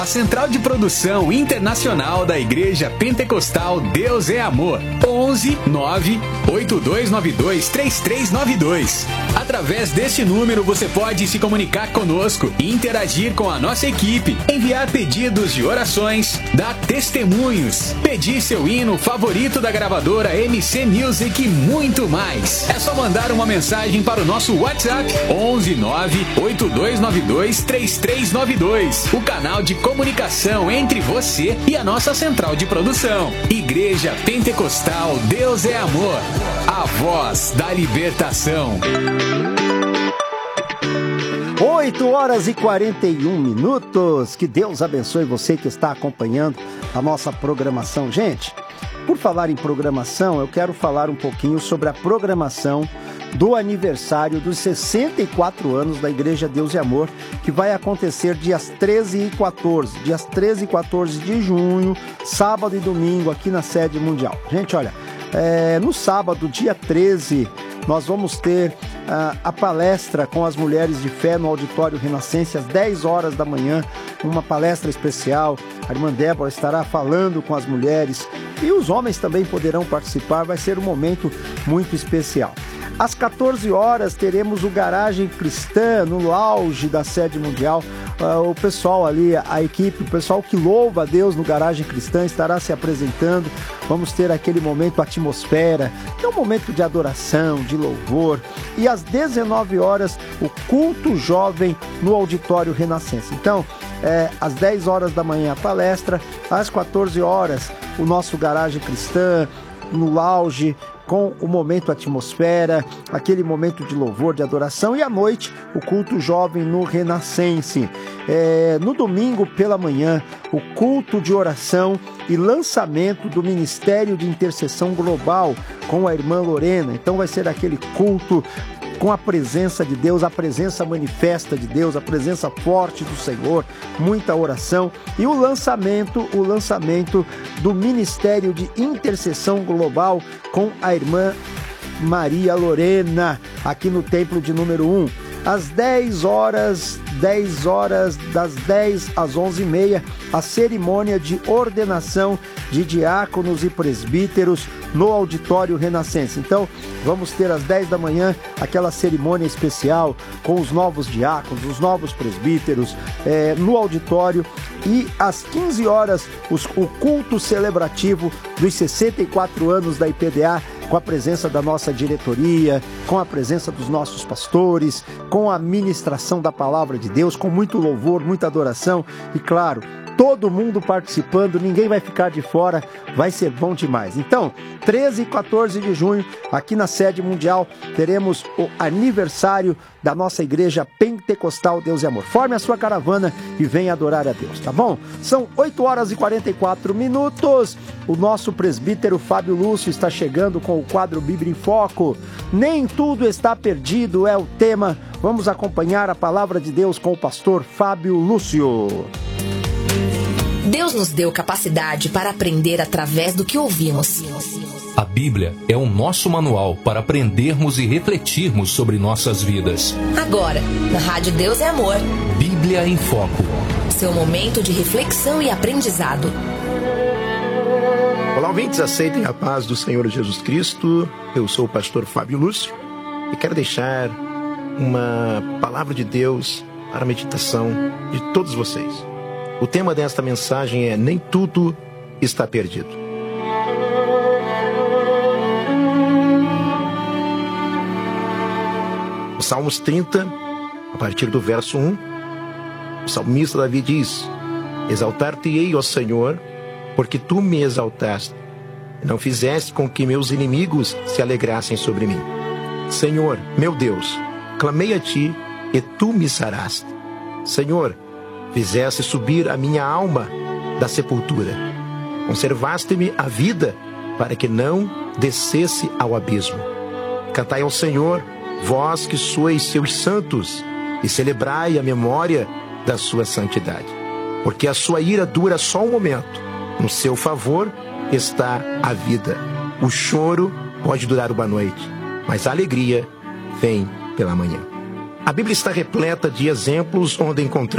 A Central de Produção Internacional da Igreja Pentecostal Deus é Amor. 11 9 8292 3392. Através deste número você pode se comunicar conosco, interagir com a nossa equipe, enviar pedidos de orações, dar testemunhos, pedir seu hino favorito da gravadora MC Music e muito mais. É só mandar uma mensagem para o nosso WhatsApp 11 9 8292 3392. O canal de comunicação entre você e a nossa central de produção. Igreja Pentecostal Deus é Amor, a voz da libertação. 8h41. Que Deus abençoe você que está acompanhando a nossa programação. Gente, por falar em programação, eu quero falar um pouquinho sobre a programação do aniversário dos 64 anos da Igreja Deus e Amor, que vai acontecer dias 13 e 14. Dias 13 e 14 de junho, sábado e domingo, aqui na sede mundial. Gente, olha, no sábado, dia 13, nós vamos ter a palestra com as mulheres de fé no Auditório Renascença, às 10 horas da manhã, uma palestra especial. A irmã Débora estará falando com as mulheres e os homens também poderão participar, vai ser um momento muito especial. Às 14 horas teremos o Garagem Cristã no auge da sede mundial. O pessoal ali, a equipe, o pessoal que louva a Deus no Garagem Cristã estará se apresentando. Vamos ter aquele momento atmosfera, é um momento de adoração, de louvor. E às 19 horas, o culto jovem no Auditório Renascença. Então, às 10 horas da manhã a palestra, às 14 horas o nosso Garagem Cristã no auge, com o momento atmosfera, aquele momento de louvor, de adoração, e à noite o culto jovem no Renascense. No domingo pela manhã, o culto de oração e lançamento do Ministério de Intercessão Global com a irmã Lorena. Então vai ser aquele culto com a presença de Deus, a presença manifesta de Deus, a presença forte do Senhor, muita oração e o lançamento do Ministério de Intercessão Global com a irmã Maria Lorena, aqui no Templo de número 1. Às 10 horas, das 10 às 11h30, a cerimônia de ordenação de diáconos e presbíteros no Auditório Renascença. Então, vamos ter às 10 da manhã aquela cerimônia especial com os novos diáconos, os novos presbíteros no auditório, e às 15 horas o culto celebrativo dos 64 anos da IPDA, com a presença da nossa diretoria, com a presença dos nossos pastores, com a ministração da palavra de Deus, com muito louvor, muita adoração e, claro, todo mundo participando, ninguém vai ficar de fora, vai ser bom demais. Então, 13 e 14 de junho, aqui na sede mundial, teremos o aniversário da nossa Igreja Pentecostal Deus e Amor. Forme a sua caravana e venha adorar a Deus, tá bom? São 8h44. O nosso presbítero Fábio Lúcio está chegando com o quadro Bíblia em Foco. Nem tudo está perdido é o tema. Vamos acompanhar a palavra de Deus com o pastor Fábio Lúcio. Deus nos deu capacidade para aprender através do que ouvimos. A Bíblia é o nosso manual para aprendermos e refletirmos sobre nossas vidas. Agora, na Rádio Deus é Amor. Bíblia em Foco. Seu momento de reflexão e aprendizado. Olá, ouvintes, aceitem a paz do Senhor Jesus Cristo. Eu sou o pastor Fábio Lúcio e quero deixar uma palavra de Deus para a meditação de todos vocês. O tema desta mensagem é: nem tudo está perdido. O Salmos 30, a partir do verso 1, o salmista Davi diz: exaltar-te-ei, ó Senhor, porque tu me exaltaste, e não fizeste com que meus inimigos se alegrassem sobre mim. Senhor, meu Deus, clamei a ti, e tu me saraste. Senhor, fizeste subir a minha alma da sepultura. Conservaste-me a vida para que não descesse ao abismo. Cantai ao Senhor, vós que sois seus santos, e celebrai a memória da sua santidade. Porque a sua ira dura só um momento. No seu favor está a vida. O choro pode durar uma noite, mas a alegria vem pela manhã. A Bíblia está repleta de exemplos onde encontramos